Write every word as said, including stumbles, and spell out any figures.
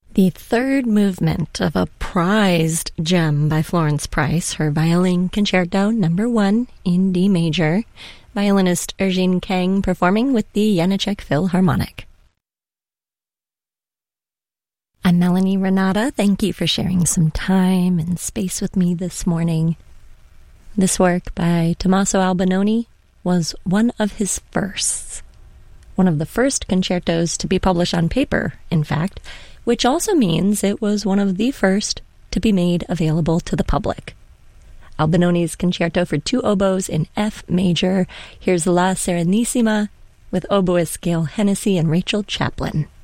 The third movement of a prized gem by Florence Price, her Violin Concerto Number One in D major, violinist Eugene Kang performing with the Janáček Philharmonic. I'm Melanie Renata. Thank you for sharing some time and space with me this morning. This work by Tommaso Albinoni was one of his firsts. One of the first concertos to be published on paper, in fact, which also means it was one of the first to be made available to the public. Albinoni's concerto for two oboes in F major. Here's La Serenissima with oboist Gail Hennessy and Rachel Chaplin.